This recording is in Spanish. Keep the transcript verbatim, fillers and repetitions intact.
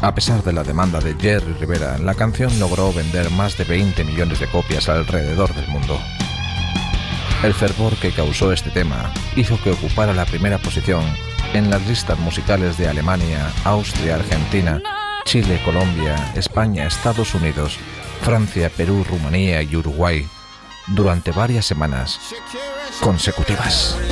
A pesar de la demanda de Jerry Rivera, la canción logró vender más de veinte millones de copias alrededor del mundo. El fervor que causó este tema hizo que ocupara la primera posición en las listas musicales de Alemania, Austria, Argentina, Chile, Colombia, España, Estados Unidos, Francia, Perú, Rumanía y Uruguay durante varias semanas consecutivas.